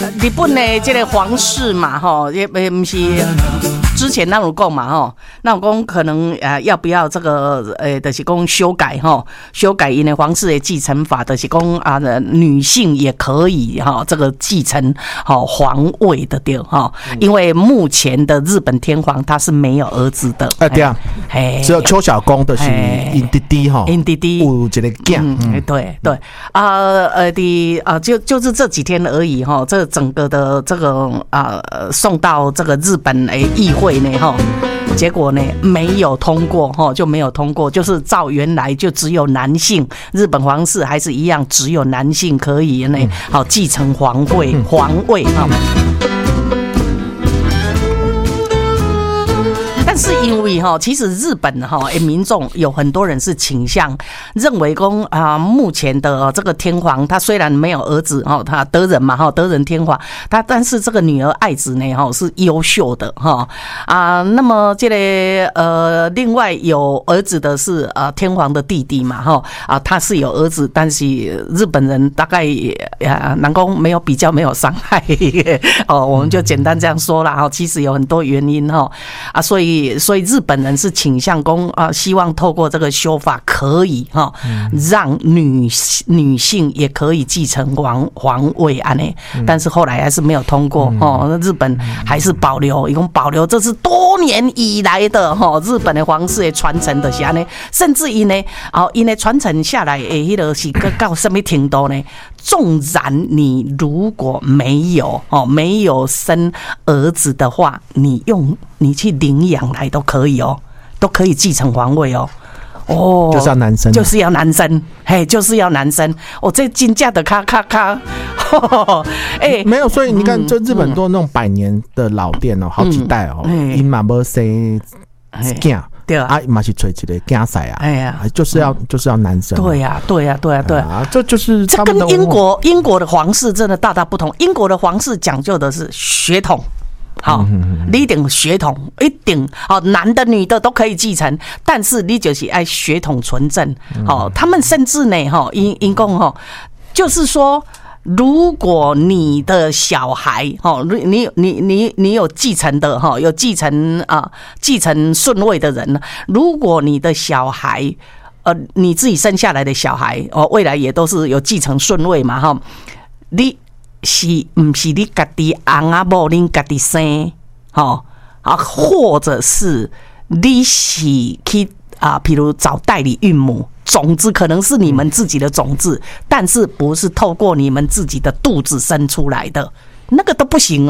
日本的这个皇室嘛，也不是之前那种讲嘛，那种讲可能要不要这个就是讲修改修改因的皇室的继承法，就是讲女性也可以这个继承皇位的对因为目前的日本天皇他是没有儿子的， 对啊，只有邱小公的是因弟弟因弟弟有一个囝， 对就是这几天而已这整个的这个送到这个日本议会呢结果呢没有通过就没有通过，就是照原来就只有男性，日本皇室还是一样只有男性可以呢继承皇位但是因为其实日本民众有很多人是倾向认为目前的这个天皇他虽然没有儿子他德仁嘛德仁天皇但是这个女儿爱子呢是优秀的那么这个另外有儿子的是天皇的弟弟嘛他是有儿子，但是日本人大概南宫没有比较没有伤害我们就简单这样说啦其实有很多原因所以日本人是倾向希望透过这个修法可以让女性也可以继承皇位但是后来还是没有通过日本还是保留，一共保留这是多年以来的日本的皇室的传承的下呢，甚至于呢因为传承下来迄个是到什么程度呢？纵然你如果没有生儿子的话，你去领养来都可以都可以继承皇位就是要男生， 就是要男生，就是要男生。这金价的咔， 没有，所以你看，就日本多那种100年的老店好几代因嘛没生囝。对啊，嘛是找一个竞赛就是要男生。 对呀， 这就是这跟英国的皇室真的大大不同。英国的皇室讲究的是血统，你一定血统一定男的女的都可以继承，但是你就是爱血统纯正。他们甚至呢因讲就是说。如果你的小孩你有继承的有继承顺位的人，如果你的小孩你自己生下来的小孩未来也都是有继承顺位嘛你是不是你自己翁仔某你自己生或者是你是去譬如找代理孕母，种子可能是你们自己的种子，但是不是透过你们自己的肚子生出来的，那个都不行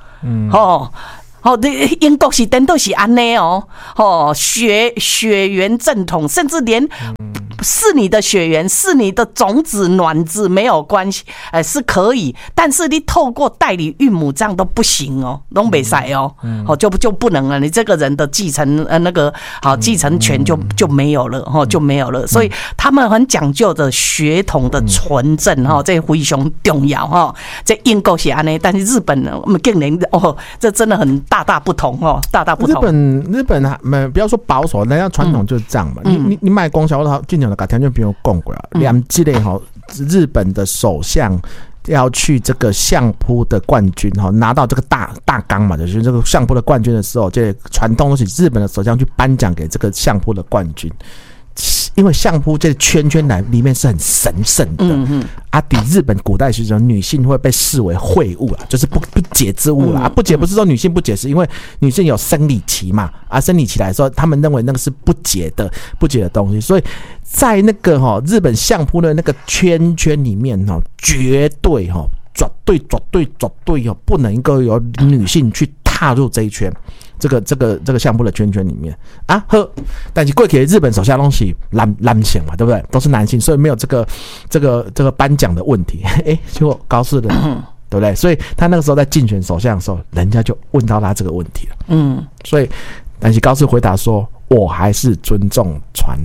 英国是真的是这样血缘正统，甚至连是你的血缘是你的种子卵子没有关系是可以，但是你透过代理孕母这样都不行都不行就不能了，你这个人的继承那个继承权就没有了就没有了。所以他们很讲究的血统的纯正这非常重要这英国是这样，但是日本竟然这真的很大不同大不同。 日本不要说保守，人家传统就是这样嘛。你卖光小的进讲的改天就不用讲过了。两季类日本的首相要去这个相扑的冠军拿到这个大纲嘛，就是这个相扑的冠军的时候，这传统都是日本的首相去颁奖给这个相扑的冠军。因为相扑这个圈里面是很神圣的，抵日本古代时候女性会被视为秽物就是不洁之物不洁不是说女性不洁，是因为女性有生理期嘛生理期来说，他们认为那个是不洁的东西，所以在那个日本相扑的那个圈里面绝对不能够有女性去踏入这一圈。这个相扑的圈里面但是过去日本手下东西男性嘛，对不对？都是男性，所以没有这个颁奖的问题。结果高士的对不对？所以他那个时候在竞选首相的时候，人家就问到他这个问题了。所以但是高士回答说，我还是尊重传统。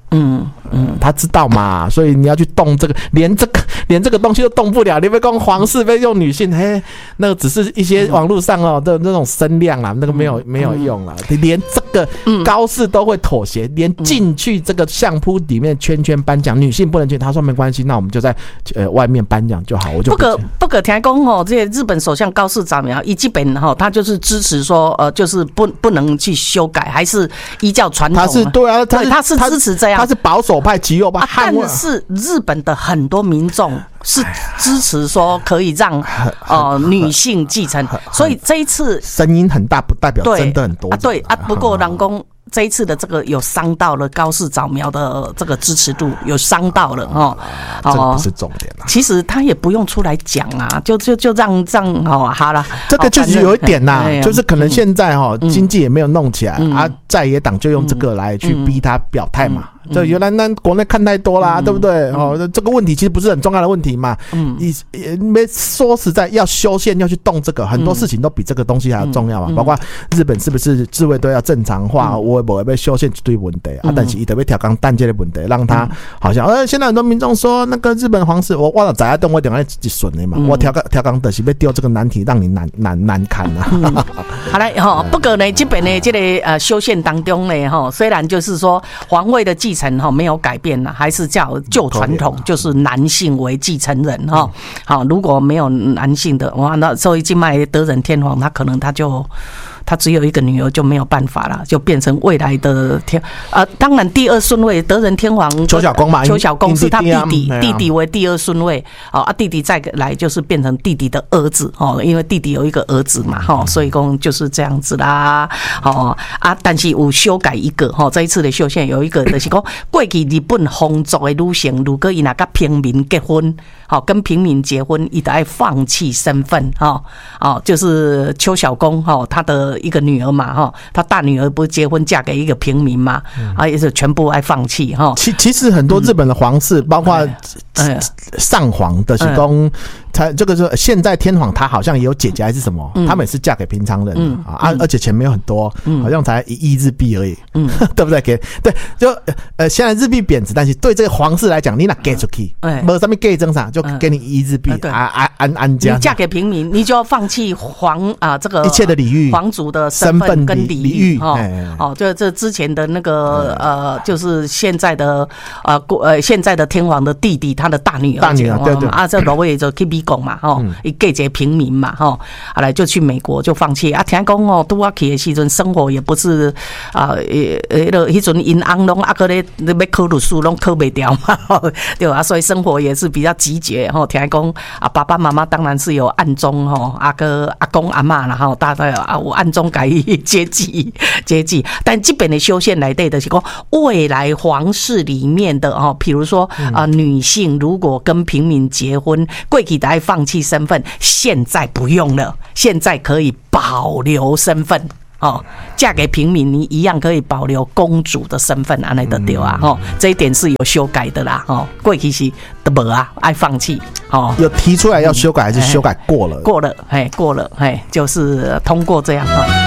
他知道嘛，所以你要去动这个，连这个东西都动不了，你别讲皇室被用女性，嘿，那个只是一些网络上的那种声量啦，那个没有用啦，连这个高士都会妥协，连进去这个相扑里面圈颁奖，女性不能进，他说没关系，那我们就在外面颁奖就好，我就不可听讲这些日本首相高市早苗，基本他就是支持说就是不能去修改，还是依照传统， 他是对啊， 他是支持这样， 他是保守派极右派， 但是日本的很多民众是支持说可以让女性继承，所以这一次声音很大，不代表真的很多对啊，不过人工。这一次的这个有伤到了高市早苗的这个支持度，有伤到了这个不是重点啦。 其实他也不用出来讲啊，就让好了。 这个就是有一点呐，就是可能现在经济也没有弄起来啊，在野党就用这个来去逼他表态嘛。就原来那国内看太多啦，对不对？这个问题其实不是很重要的问题嘛。也没说实在要修宪要去动这个，很多事情都比这个东西还要重要嘛。包括日本是不是自卫队要正常化，我不会被修宪一堆问题啊，但是他特别调岗弹这个问题，让他好像现在很多民众说那个日本皇室，我了在动我点一顺的嘛，我调岗的是被丢这个难题，让你难堪啊。 好来不过呢，这边呢这个修宪当中呢虽然就是说皇位的继承没有改变了，还是叫旧传统，就是男性为继承人好，如果没有男性的哇，那所以今麦德仁天皇他可能他只有一个女儿就没有办法了，就变成未来的当然第二顺位德仁天皇邱小公嘛， 邱小公是他弟弟为第二顺位弟弟再来就是变成弟弟的儿子因为弟弟有一个儿子嘛所以讲就是这样子啦但是有修改一个这一次的修宪有一个就是说过去日本皇族的女性如果伊那跟平民结婚跟平民结婚伊就要放弃身份就是邱小公他的一个女儿嘛他大女儿不是结婚嫁给一个平民嘛也是全部爱放弃其实很多日本的皇室包括上皇的是说这个是现在天皇他好像也有姐姐还是什么他们也是嫁给平常人而且钱没有很多好像才1亿日币而已对不对对就现在日币贬值但是对这个皇室来讲你拿给出去没什么给正常就给你1亿日币安家你嫁给平民你就要放弃这个一切的礼遇皇族的身份跟礼遇这之前的那个就是现在的天皇的弟弟他的大女儿对对这罗威就去美国嘛伊嫁一个平民嘛后来就去美国就放弃听讲拄啊去的时阵生活也不是迄阵因翁拢还咧要考律师拢考不掉嘛对所以生活也是比较极简听讲爸爸妈妈当然是有暗中阿公阿嬷啦大概有暗中改阶级但这边的修宪内底就是说未来皇室里面的比如说女性如果跟平民结婚过去得放弃身份现在不用了现在可以保留身份嫁给平民你一样可以保留公主的身份安尼就对这一点是有修改的啦过去是都没爱放弃有提出来要修改还是修改过了过了就是通过这样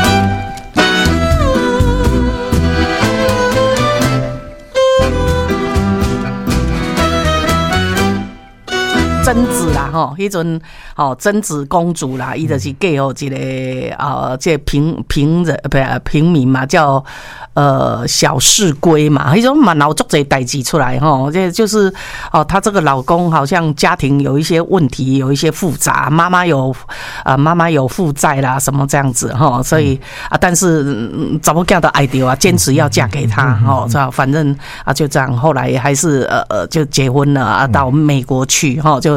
贞子啦迄阵贞子公主啦伊就是嫁予一个这平民嘛叫小室圭嘛迄种嘛闹足侪代志出来这就是她这个老公好像家庭有一些问题有一些复杂妈妈有负债啦什么这样子所以但是怎么讲都爱掉坚持要嫁给他反正就这样后来还是就结婚了到美国去就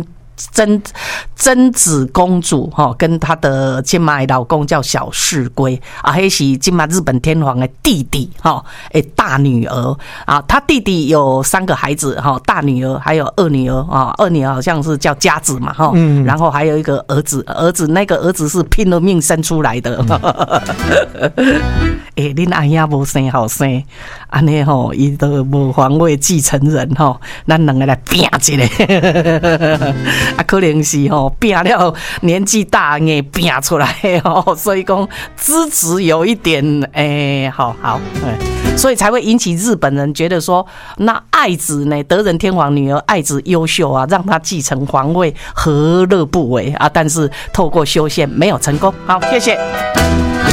贞子公主跟她的今麦老公叫小室圭那是今麦日本天皇的弟弟大女儿她弟弟有3个孩子大女儿还有二女儿二女儿好像是叫佳子嘛然后还有一个儿子那个儿子是拼了命生出来的恁阿兄没生好生安尼吼，伊都无皇位继承人吼，咱两个来拼一个，啊，可能是吼拼了年纪大也拼出来吼，所以讲资质有一点好，所以才会引起日本人觉得说，那爱子呢，德仁天皇女儿爱子优秀啊，让她继承皇位，何乐不为啊？但是透过修宪没有成功。好，谢谢。